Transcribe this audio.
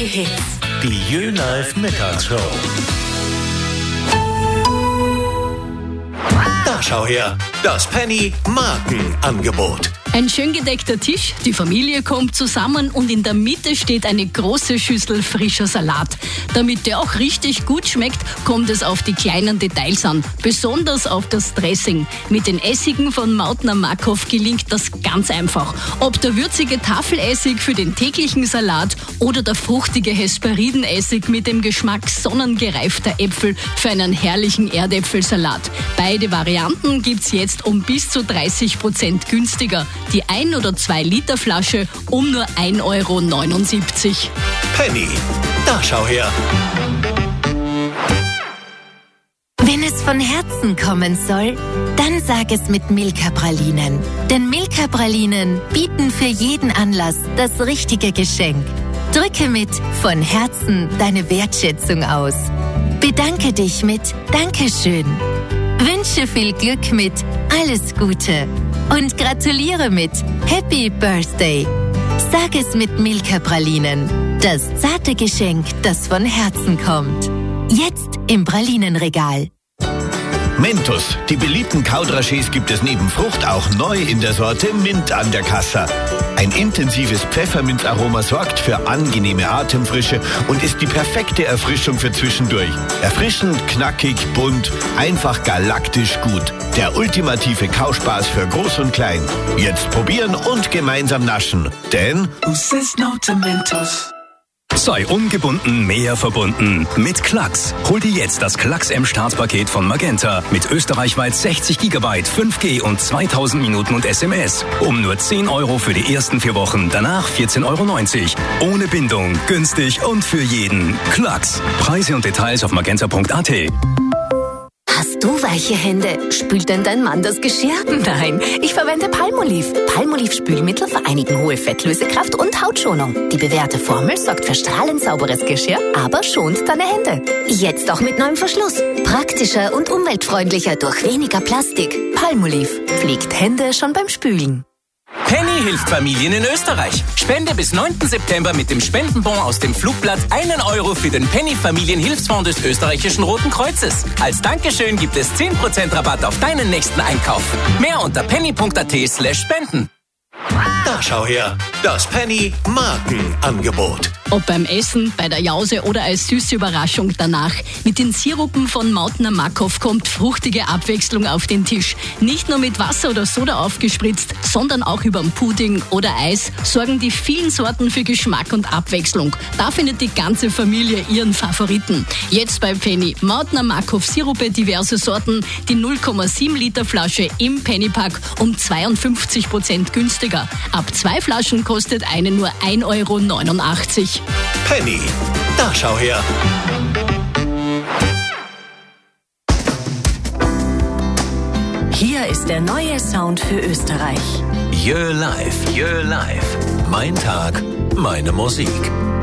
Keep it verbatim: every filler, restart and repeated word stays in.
Die Hits. Die Jö-Live Mittagsshow. Da schau her, das Penny Markenangebot. Ein schön gedeckter Tisch, die Familie kommt zusammen und in der Mitte steht eine große Schüssel frischer Salat. Damit der auch richtig gut schmeckt, kommt es auf die kleinen Details an, besonders auf das Dressing. Mit den Essigen von Mautner Markov gelingt das ganz einfach. Ob der würzige Tafelessig für den täglichen Salat oder der fruchtige Hesperidenessig mit dem Geschmack sonnengereifter Äpfel für einen herrlichen Erdäpfelsalat. Beide Varianten gibt's jetzt um bis zu dreißig Prozent günstiger. Die ein oder zwei Liter Flasche um nur ein Euro neunundsiebzig. Penny, da schau her. Wenn es von Herzen kommen soll, dann sag es mit Milka-Pralinen. Denn Milka-Pralinen bieten für jeden Anlass das richtige Geschenk. Drücke mit von Herzen deine Wertschätzung aus. Bedanke dich mit Dankeschön. Wünsche viel Glück mit Alles Gute. Und gratuliere mit Happy Birthday. Sag es mit Milka-Pralinen. Das zarte Geschenk, das von Herzen kommt. Jetzt im Pralinenregal. Mentos. Die beliebten Kaudragés gibt es neben Frucht auch neu in der Sorte Mint an der Kasse. Ein intensives Pfefferminzaroma sorgt für angenehme Atemfrische und ist die perfekte Erfrischung für zwischendurch. Erfrischend, knackig, bunt, einfach galaktisch gut. Der ultimative Kauspaß für Groß und Klein. Jetzt probieren und gemeinsam naschen. Denn Who says no to Mentos? Sei ungebunden, mehr verbunden. Mit Klacks. Hol dir jetzt das Klacks M-Startpaket von Magenta. Mit österreichweit sechzig Gigabyte, fünf G und zweitausend Minuten und S M S. Um nur zehn Euro für die ersten vier Wochen. Danach vierzehn Euro neunzig. Ohne Bindung, günstig und für jeden. Klacks. Preise und Details auf magenta punkt a t. Hast du weiche Hände? Spült denn dein Mann das Geschirr? Nein, ich verwende Palmolive. Palmolive Spülmittel vereinigen hohe Fettlösekraft und Hautschonung. Die bewährte Formel sorgt für strahlend sauberes Geschirr, aber schont deine Hände. Jetzt auch mit neuem Verschluss. Praktischer und umweltfreundlicher durch weniger Plastik. Palmolive pflegt Hände schon beim Spülen. Penny hilft Familien in Österreich. Spende bis neunten September mit dem Spendenbon aus dem Flugblatt einen Euro für den Penny Familienhilfsfonds des österreichischen Roten Kreuzes. Als Dankeschön gibt es zehn Prozent Rabatt auf deinen nächsten Einkauf. Mehr unter penny punkt a t slash spenden. Da schau her, das Penny Markenangebot. Ob beim Essen, bei der Jause oder als süße Überraschung danach. Mit den Sirupen von Mautner Markov kommt fruchtige Abwechslung auf den Tisch. Nicht nur mit Wasser oder Soda aufgespritzt, sondern auch überm Pudding oder Eis sorgen die vielen Sorten für Geschmack und Abwechslung. Da findet die ganze Familie ihren Favoriten. Jetzt bei Penny Mautner Markov Sirupe, diverse Sorten, die null Komma sieben Liter Flasche im Pennypack um zweiundfünfzig Prozent günstiger. Ab zwei Flaschen kostet eine nur ein Euro neunundachtzig. Penny, da schau her. Hier ist der neue Sound für Österreich. Jö-Live, Jö-Live. Mein Tag, meine Musik.